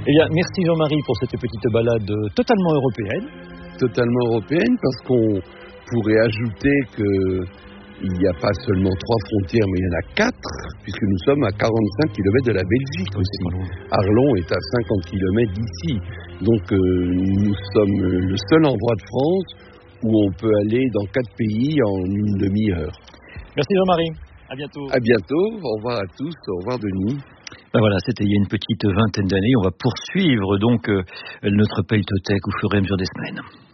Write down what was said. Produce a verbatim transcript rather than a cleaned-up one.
Eh bien, merci Jean-Marie pour cette petite balade totalement européenne. Totalement européenne, parce qu'on pourrait ajouter que il n'y a pas seulement trois frontières, mais il y en a quatre, puisque nous sommes à quarante-cinq kilomètres de la Belgique aussi. Arlon est à cinquante kilomètres d'ici. Donc euh, nous sommes le seul endroit de France où on peut aller dans quatre pays en une demi-heure. Merci Jean-Marie, à bientôt. À bientôt, au revoir à tous, au revoir Denis. Ben voilà, c'était il y a une petite vingtaine d'années. On va poursuivre donc euh, notre Pelletotech au fur et à mesure des semaines.